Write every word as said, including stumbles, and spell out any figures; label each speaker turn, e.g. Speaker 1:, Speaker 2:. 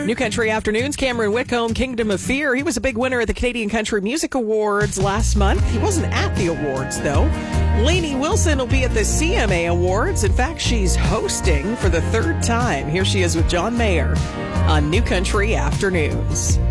Speaker 1: New Country Afternoons, Cameron Whitcomb, Kingdom of Fear. He was a big winner at the Canadian Country Music Awards last month. He wasn't at the awards, though. Lainey Wilson will be at the C M A Awards. In fact, she's hosting for the third time. Here she is with John Mayer on New Country Afternoons.